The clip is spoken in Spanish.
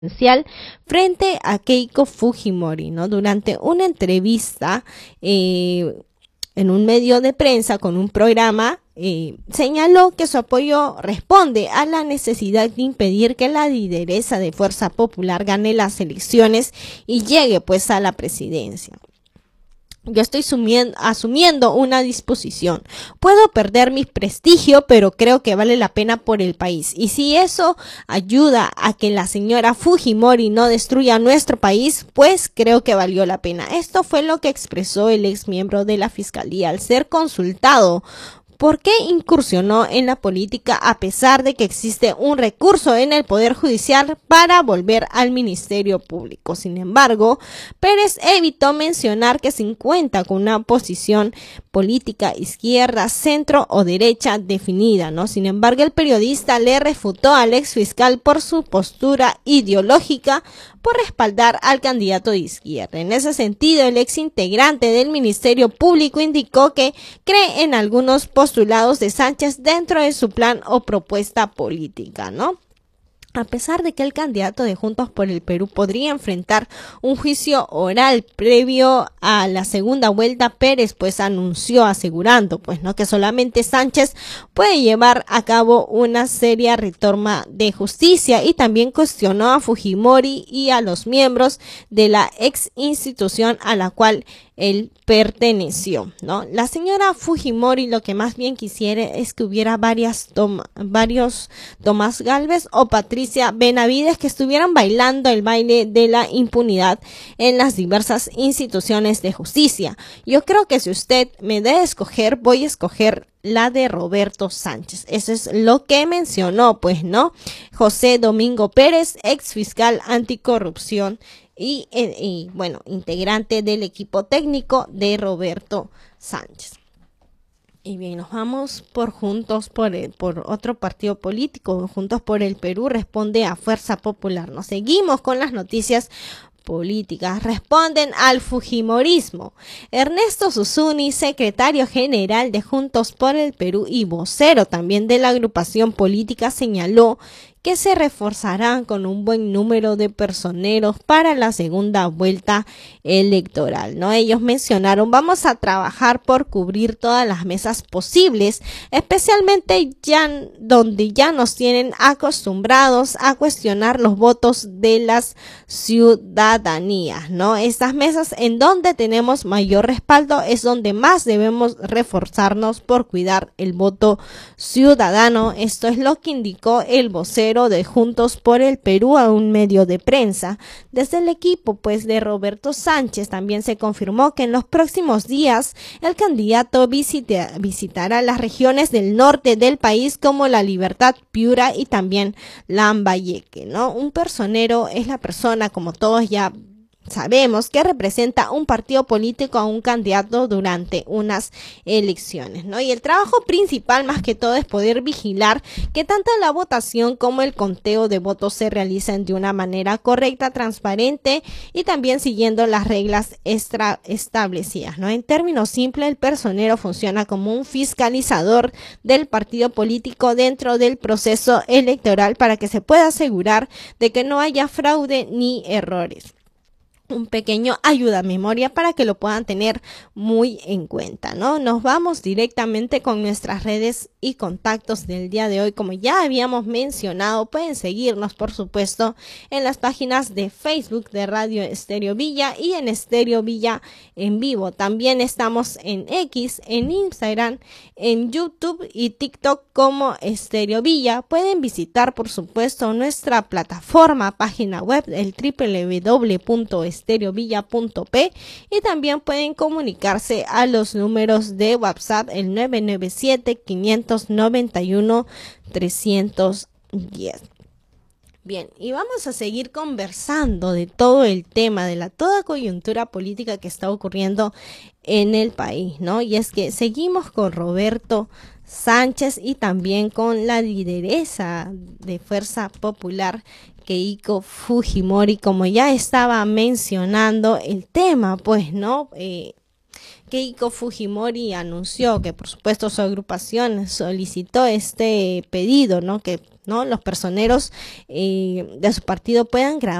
frente a Keiko Fujimori, ¿no? Durante una entrevista en un medio de prensa con un programa, señaló que su apoyo responde a la necesidad de impedir que la lideresa de Fuerza Popular gane las elecciones y llegue pues a la presidencia. Yo estoy asumiendo una disposición. Puedo perder mi prestigio, pero creo que vale la pena por el país. Y si eso ayuda a que la señora Fujimori no destruya nuestro país, pues creo que valió la pena. Esto fue lo que expresó el ex miembro de la Fiscalía al ser consultado ¿por qué incursionó en la política a pesar de que existe un recurso en el Poder Judicial para volver al Ministerio Público? Sin embargo, Pérez evitó mencionar que se cuenta con una posición política izquierda, centro o derecha definida, ¿no? Sin embargo, el periodista le refutó al ex fiscal por su postura ideológica por respaldar al candidato de izquierda. En ese sentido, el ex integrante del Ministerio Público indicó que cree en algunos postulados de Sánchez dentro de su plan o propuesta política, ¿no? A pesar de que el candidato de Juntos por el Perú podría enfrentar un juicio oral previo a la segunda vuelta, Pérez pues anunció asegurando pues no que solamente Sánchez puede llevar a cabo una seria reforma de justicia y también cuestionó a Fujimori y a los miembros de la ex institución a la cual él perteneció, ¿no? La señora Fujimori lo que más bien quisiera es que hubiera varios Tomás Gálvez o Patricia Benavides que estuvieran bailando el baile de la impunidad en las diversas instituciones de justicia. Yo creo que si usted me debe escoger, voy a escoger la de Roberto Sánchez. Eso es lo que mencionó, pues, ¿no? José Domingo Pérez, ex fiscal anticorrupción y bueno, integrante del equipo técnico de Roberto Sánchez. Y bien, nos vamos por otro partido político. Juntos por el Perú responde a Fuerza Popular. Nos seguimos con las noticias políticas. Responden al fujimorismo. Ernesto Susuni, secretario general de Juntos por el Perú y vocero también de la agrupación política, señaló que se reforzarán con un buen número de personeros para la segunda vuelta electoral, ¿no? Ellos mencionaron, vamos a trabajar por cubrir todas las mesas posibles, especialmente ya donde ya nos tienen acostumbrados a cuestionar los votos de las ciudadanías, ¿no? Estas mesas en donde tenemos mayor respaldo es donde más debemos reforzarnos por cuidar el voto ciudadano. Esto es lo que indicó el vocero de Juntos por el Perú a un medio de prensa. Desde el equipo pues de Roberto Sánchez también se confirmó que en los próximos días el candidato visitará las regiones del norte del país como La Libertad, Piura y también Lambayeque, ¿no? Un personero es la persona, como todos ya sabemos, que representa un partido político a un candidato durante unas elecciones, ¿no? Y el trabajo principal más que todo es poder vigilar que tanto la votación como el conteo de votos se realicen de una manera correcta, transparente y también siguiendo las reglas establecidas, ¿no? En términos simples, el personero funciona como un fiscalizador del partido político dentro del proceso electoral para que se pueda asegurar de que no haya fraude ni errores. Un pequeño ayuda a memoria para que lo puedan tener muy en cuenta, ¿no? Nos vamos directamente con nuestras redes y contactos del día de hoy. Como ya habíamos mencionado, pueden seguirnos, por supuesto, en las páginas de Facebook de Radio Estéreo Villa y en Estéreo Villa en vivo. También estamos en X, en Instagram, en YouTube y TikTok como Estéreo Villa. Pueden visitar, por supuesto, nuestra plataforma, página web, el www.estereovilla.p, y también pueden comunicarse a los números de WhatsApp, el 997-591-310. Bien, y vamos a seguir conversando de todo el tema, de toda coyuntura política que está ocurriendo en el país, ¿no? Y es que seguimos con Roberto Sánchez y también con la lideresa de Fuerza Popular, Keiko Fujimori, como ya estaba mencionando el tema, pues, ¿no? Keiko Fujimori anunció que, por supuesto, su agrupación solicitó este pedido, ¿no? Que ¿no? Los personeros de su partido puedan grabar